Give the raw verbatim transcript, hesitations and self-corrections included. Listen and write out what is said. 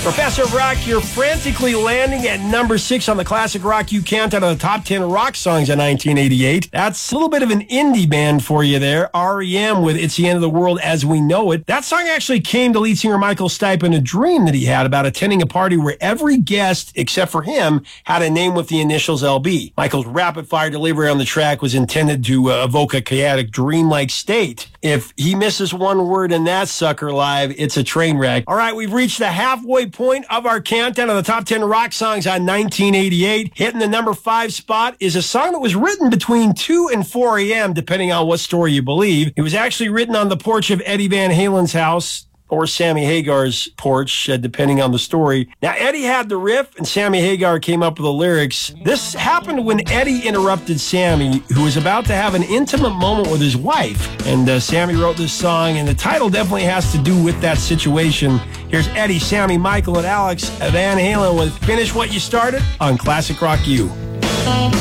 Professor Rock, you're frantically landing at number six on the Classic Rock U Countdown of the top ten rock songs of nineteen eighty-eight. That's a little bit of an indie band for you there. R E M with It's the End of the World as We Know It. That song actually came to lead singer Michael Stipe in a dream that he had about attending a party where every guest, except for him, had a name with the initials L B. Michael's rapid-fire delivery on the track was intended to uh, evoke a chaotic, dreamlike state. If he misses one word in that sucker live, it's a train wreck. All right, we've reached the halfway point of our countdown of the top ten rock songs on nineteen eighty-eight. Hitting the number five spot is a song that was written between two and four a.m., depending on what story you believe. It was actually written on the porch of Eddie Van Halen's house, or Sammy Hagar's porch, uh, depending on the story. Now, Eddie had the riff, and Sammy Hagar came up with the lyrics. This happened when Eddie interrupted Sammy, who was about to have an intimate moment with his wife. And uh, Sammy wrote this song, and the title definitely has to do with that situation. Here's Eddie, Sammy, Michael, and Alex Van Halen with Finish What You Started on Classic Rock U.